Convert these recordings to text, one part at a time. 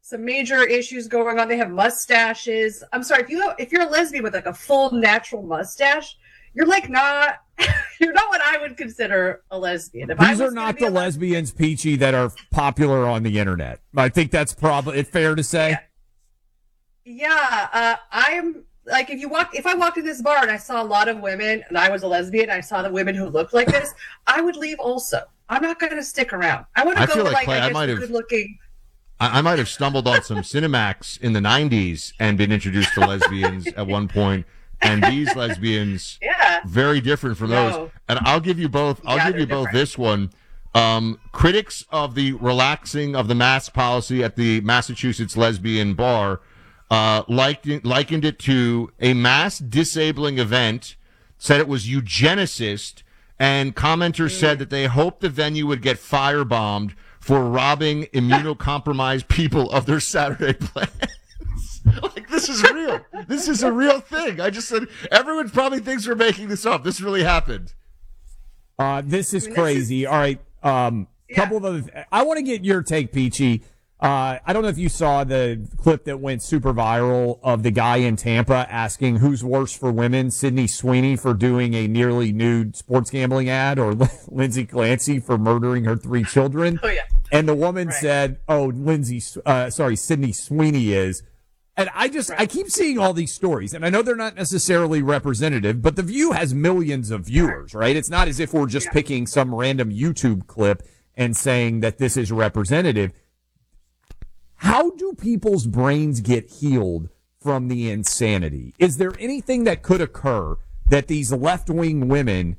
some major issues going on. They have mustaches. I'm sorry, if you're a lesbian with like a full natural mustache, you're like not you're not what I would consider a lesbian. These are not the lesbians, Peachy, that are popular on the internet. I think that's probably fair to say. Yeah, I'm like if I walked in this bar and I saw a lot of women and I was a lesbian, I saw the women who looked like this, I would leave also. I'm not going to stick around. I want to go with Clay, I guess, good looking. I might have stumbled on some Cinemax in the 90s and been introduced to lesbians at one point, and these lesbians, very different from those. And I'll give you both. I'll give you both this one. Critics of the relaxing of the mask policy at the Massachusetts lesbian bar likened it to a mass disabling event, said it was eugenicist, and commenters said that they hoped the venue would get firebombed for robbing immunocompromised people of their Saturday plans. Like, this is real. This is a real thing. I just said, everyone probably thinks we're making this up. This really happened. This is crazy. All right. Couple of other I want to get your take, Peachy. I don't know if you saw the clip that went super viral of the guy in Tampa asking who's worse for women, Sydney Sweeney for doing a nearly nude sports gambling ad or Lindsay Clancy for murdering her 3 children. Oh, yeah. And the woman said, Sydney Sweeney is. And I keep seeing all these stories, and I know they're not necessarily representative, but The View has millions of viewers, right? It's not as if we're just picking some random YouTube clip and saying that this is representative. How do people's brains get healed from the insanity? Is there anything that could occur that these left-wing women,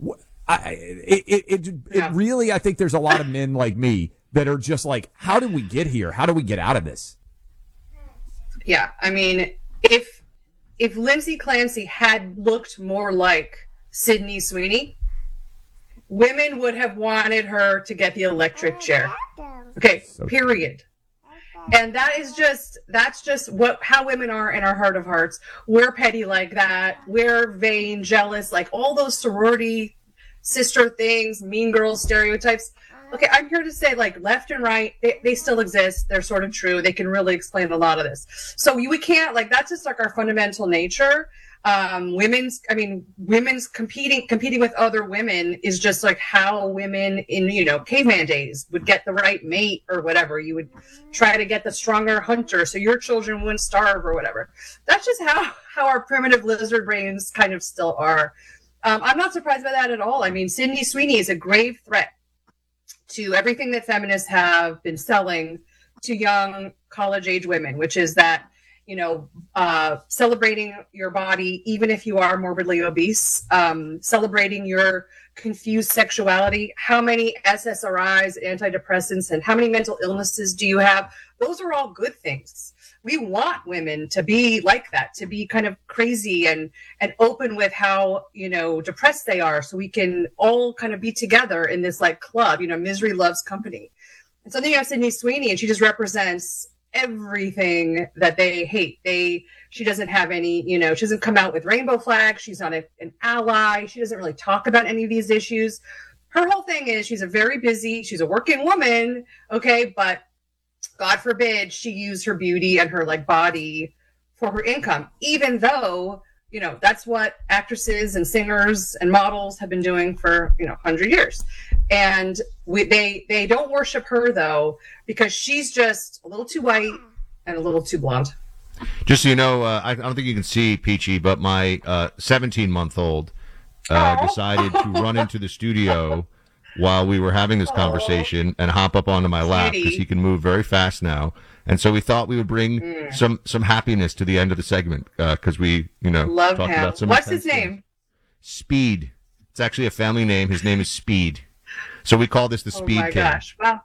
really, I think there's a lot of men like me that are just like, how did we get here? How do we get out of this? Yeah, I mean, if Lindsay Clancy had looked more like Sydney Sweeney, women would have wanted her to get the electric chair. Okay, period. And that's just how women are in our heart of hearts. We're petty like that. We're vain, jealous, like all those sorority sister things, mean girls stereotypes. Okay, I'm here to say, like, left and right, they still exist. They're sort of true. They can really explain a lot of this. So we can't, like, that's just like our fundamental nature. Women's competing with other women is just like how women in, caveman days would get the right mate or whatever. You would try to get the stronger hunter so your children wouldn't starve or whatever. That's just how our primitive lizard brains kind of still are. I'm not surprised by that at all. I mean, Sydney Sweeney is a grave threat to everything that feminists have been selling to young college-age women, which is that, celebrating your body, even if you are morbidly obese, celebrating your confused sexuality, how many SSRIs, antidepressants, and how many mental illnesses do you have? Those are all good things. We want women to be like that, to be kind of crazy and open with how, depressed they are, so we can all kind of be together in this like club, misery loves company. And so then you have Sydney Sweeney, and she just represents everything that they hate. She doesn't have any, she doesn't come out with rainbow flags. She's not an ally. She doesn't really talk about any of these issues. Her whole thing is she's a working woman, okay, but God forbid she used her beauty and her like body for her income, even though, that's what actresses and singers and models have been doing for, 100 years. And they don't worship her, though, because she's just a little too white and a little too blonde. Just so you know, I don't think you can see Peachy, but my 17-month-old decided to run into the studio while we were having this conversation and hop up onto my lap because he can move very fast now. And so we thought we would bring some happiness to the end of the segment because we, love talked him. about some. What's his name? Speed. It's actually a family name. His name is Speed. So we call this the Speed King. Oh my gosh! Wow,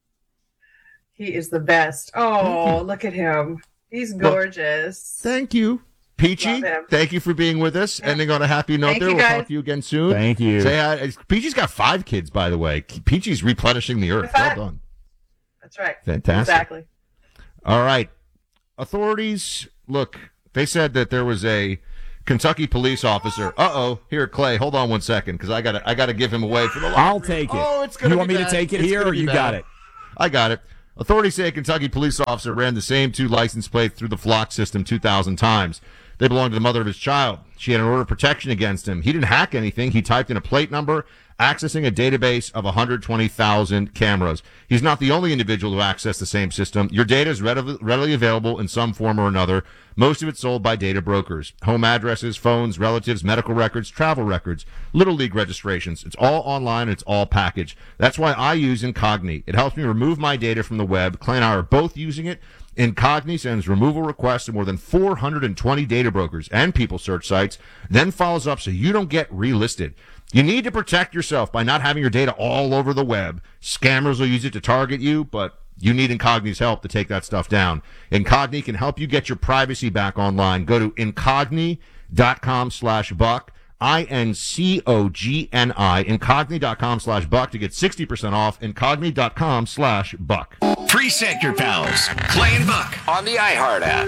he is the best. Oh, look at him. He's gorgeous. Well, thank you, Peachy. Thank you for being with us. Yeah. Ending on a happy note. We'll talk to you again soon. Thank you. Say hi. Peachy's got 5 kids, by the way. Peachy's replenishing the earth. Well done. That's right. Fantastic. Exactly. All right. Authorities, look, they said that there was a Kentucky police officer. Here, Clay, hold on one second, because I gotta give him away for the. I'll take it. Oh, it's gonna. You want me to take it here, or you got it? I got it. Authorities say a Kentucky police officer ran the same 2 license plates through the flock system 2,000 times. They belonged to the mother of his child. She had an order of protection against him. He didn't hack anything. He typed in a plate number, accessing a database of 120,000 cameras. He's not the only individual who accessed the same system. Your data is readily available in some form or another. Most of it sold by data brokers. Home addresses, phones, relatives, medical records, travel records, Little League registrations. It's all online and it's all packaged. That's why I use Incogni. It helps me remove my data from the web. Clay and I are both using it. Incogni sends removal requests to more than 420 data brokers and people search sites, then follows up so you don't get relisted. You need to protect yourself by not having your data all over the web. Scammers will use it to target you, but you need Incogni's help to take that stuff down. Incogni can help you get your privacy back online. Go to incogni.com/buck. INCOGNI, incogni.com/buck to get 60% off, incogni.com/buck. Preset your pals, Clay and Buck on the iHeart app.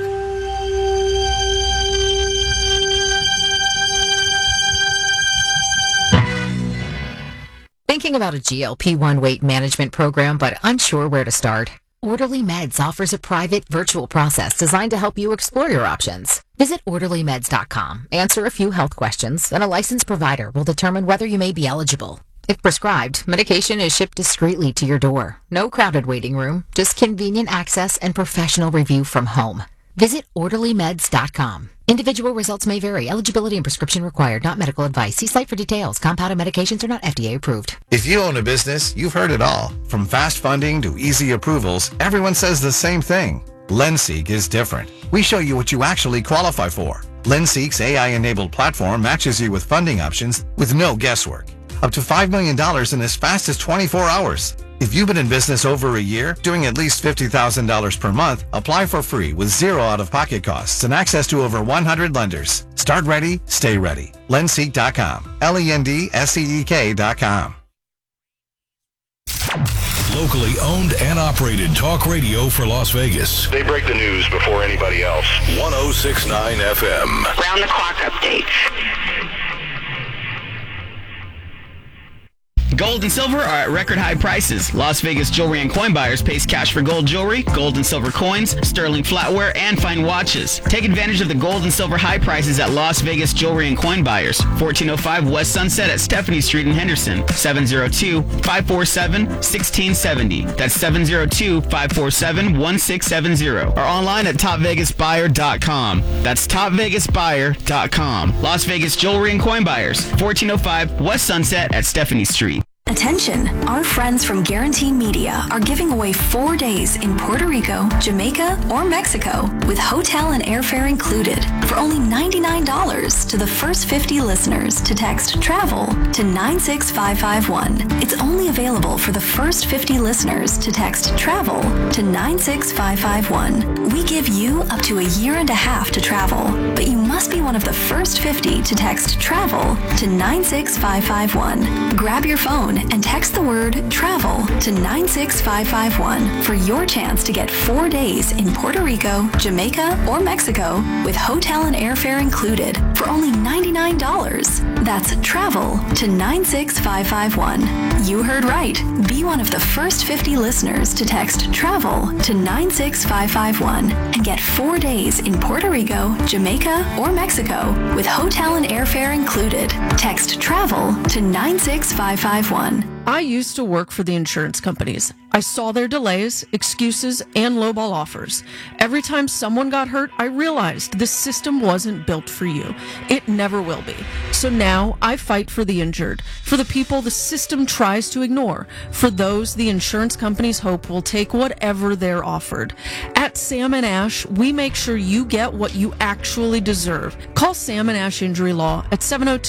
Thinking about a GLP-1 weight management program but unsure where to start? Orderly Meds offers a private virtual process designed to help you explore your options. Visit orderlymeds.com, answer a few health questions, and a licensed provider will determine whether you may be eligible. If prescribed, medication is shipped discreetly to your door. No crowded waiting room, just convenient access and professional review from home. Visit orderlymeds.com. Individual results may vary. Eligibility and prescription required, not medical advice. See site for details. Compounded medications are not FDA approved. If you own a business, you've heard it all. From fast funding to easy approvals, everyone says the same thing. LendSeek is different. We show you what you actually qualify for. LendSeek's AI-enabled platform matches you with funding options with no guesswork. Up to $5 million in as fast as 24 hours. If you've been in business over a year, doing at least $50,000 per month, apply for free with zero out-of-pocket costs and access to over 100 lenders. Start ready, stay ready. Lendseek.com. LENDSEEK.com. Locally owned and operated talk radio for Las Vegas. They break the news before anybody else. 106.9 FM. Round the clock updates. Gold and silver are at record high prices. Las Vegas Jewelry and Coin Buyers pays cash for gold jewelry, gold and silver coins, sterling flatware, and fine watches. Take advantage of the gold and silver high prices at Las Vegas Jewelry and Coin Buyers. 1405 West Sunset at Stephanie Street in Henderson. 702-547-1670. That's 702-547-1670. Or online at topvegasbuyer.com. That's topvegasbuyer.com. Las Vegas Jewelry and Coin Buyers. 1405 West Sunset at Stephanie Street. Attention, our friends from Guarantee Media are giving away 4 days in Puerto Rico, Jamaica, or Mexico with hotel and airfare included for only $99 to the first 50 listeners to text TRAVEL to 96551. It's only available for the first 50 listeners to text TRAVEL to 96551. We give you up to a year and a half to travel, but you must be one of the first 50 to text TRAVEL to 96551. Grab your phone and text the word TRAVEL to 96551 for your chance to get 4 days in Puerto Rico, Jamaica, or Mexico with hotel and airfare included for only $99. That's TRAVEL to 96551. You heard right. Be one of the first 50 listeners to text TRAVEL to 96551 and get 4 days in Puerto Rico, Jamaica, or Mexico with hotel and airfare included. Text TRAVEL to 96551. I used to work for the insurance companies. I saw their delays, excuses, and lowball offers. Every time someone got hurt, I realized this system wasn't built for you. It never will be. So now I fight for the injured, for the people the system tries to ignore, for those the insurance companies hope will take whatever they're offered. At Sam & Ash, we make sure you get what you actually deserve. Call Sam & Ash Injury Law at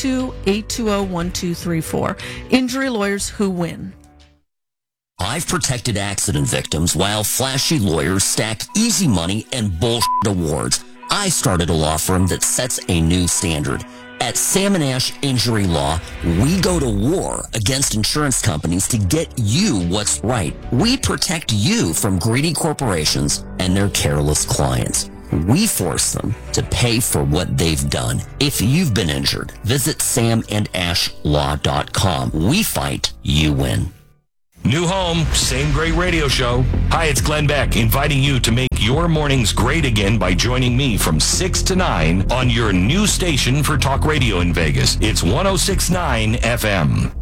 702-820-1234. Injury lawyers who win. I've protected accident victims while flashy lawyers stack easy money and bullshit awards. I started a law firm that sets a new standard. At Sam & Ash Injury Law, we go to war against insurance companies to get you what's right. We protect you from greedy corporations and their careless clients. We force them to pay for what they've done. If you've been injured, visit samandashlaw.com. We fight, you win. New home, same great radio show. Hi, it's Glenn Beck, inviting you to make your mornings great again by joining me from 6 to 9 on your new station for talk radio in Vegas. It's 106.9 FM.